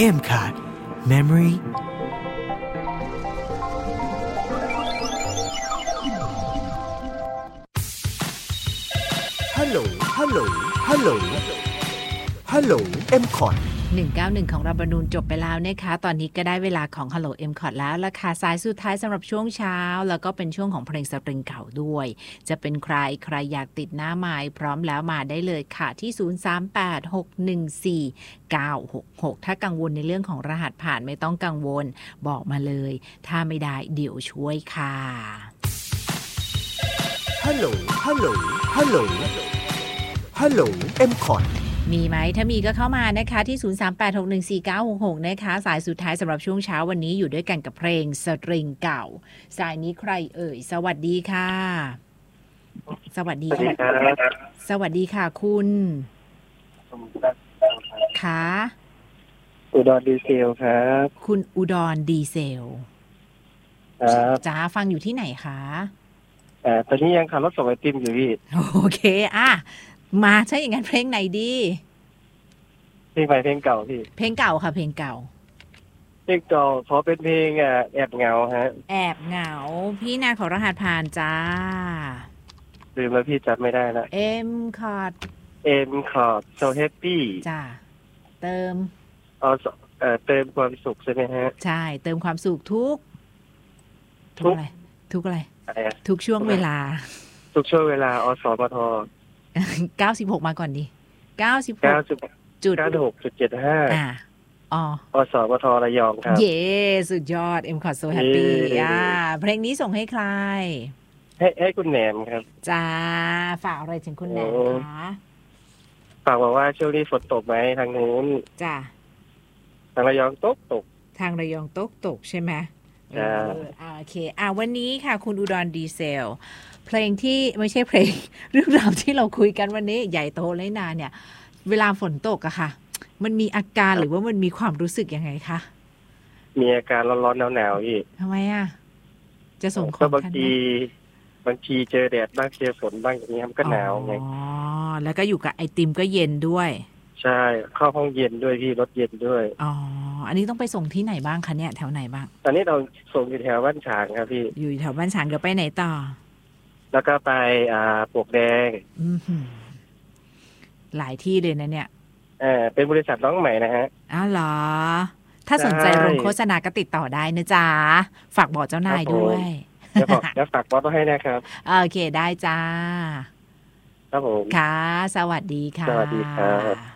M-Card Memoryฮัลโหลฮัลโหลฮัลโหลฮัลโหล M-Card 191ของเราบรรนูนจบไปแล้วนะคะตอนนี้ก็ได้เวลาของ Hello M-Card แล้วล่ะค่ะสายสุดท้ายสำหรับช่วงเช้าแล้วก็เป็นช่วงของเพลงสตริงเก่าด้วยจะเป็นใครอยากติดหน้าไมค์พร้อมแล้วมาได้เลยค่ะที่0386149666ถ้ากังวลในเรื่องของรหัสผ่านไม่ต้องกังวลบอกมาเลยถ้าไม่ได้เดี๋ยวช่วยค่ะฮัลโหลฮัลโหลฮัลโหลฮัลโหล M-Card มีไหมถ้ามีก็เข้ามานะคะที่0386149666นะคะสายสุดท้ายสำหรับช่วงเช้าวันนี้อยู่ด้วยกันกับเพลงสตริงเก่าสายนี้ใครเอ่ยสวัสดีค่ะสวัสดีค่ะสวัสดีค่ะคุณค่ะอุดรดีเซลครับคุณอุดรดีเซลครับจ้าฟังอยู่ที่ไหนคะตอนนี้ยังขับรถส่งไอติมอยู่พี่โอเคมาใช่อย่างนั้นเพลงไหนดีเพลงใหม่เพลงเก่าพี่เพลงเก่าค่ะเพลงเก่าขอเป็นเพลงแอบเหงาฮะแอบเหงาพี่นาขอรหัสผ่านจ้าลืมแล้วพี่จับไม่ได้ละ M-Card so happy จ้าเติมเติมความสุขใช่ไหมฮะใช่เติมความสุขทุกอะไรทุกช่วงเวลาทุกช่วงเวลาอสมท 96มาก่อนดิ 96.75อสมทระยองครับเย้สุดยอด M-Card so happy เพลงนี้ส่งให้ใครให้คุณแหนมครับจ้าฝากอะไรถึงคุณแหนมคะฝากบอกว่าช่วงนี้ฝนตกไหมทางนู้นจ้าทางระยองตกทางระยองตกใช่ไหมโอเควันนี้ค่ะคุณอุดรดีเซลเพลงที่ไม่ใช่เพลงเรื่องราวที่เราคุยกันวันนี้ใหญ่โตเลยนานเนี่ยเวลาฝนตกอะค่ะมันมีอาการหรือว่ามันมีความรู้สึกยังไงคะมีอาการร้อนๆหนาวๆพี่ทำไมอะจะส่งของบางทีเจอแดดบ้างเจอฝนบ้างอย่างนี้มันก็หนาวไงแล้วก็อยู่กับไอติมก็เย็นด้วยใช่เข้าห้องเย็นด้วยพี่รถเย็นด้วยอันนี้ต้องไปส่งที่ไหนบ้างคะเนี่ยแถวไหนบ้างตอนนี้เราส่งอยู่แถวบ้านฉางครับพี่อยู่แถวบ้านฉางเดี๋ยวไปไหนต่อแล้วก็ไปปลวกแดงหลายที่เลยนะเนี่ยเป็นบริษัทน้องใหม่นะฮะเหรอถ้าสนใจลงโฆษณาก็ติดต่อได้นะจ๊ะฝากบอกเจ้านายด้วยเดี๋ยวฝากบอสให้นะครับโอเคได้จ้าครับผมค่ะสวัสดีค่ะสวัสดีครับ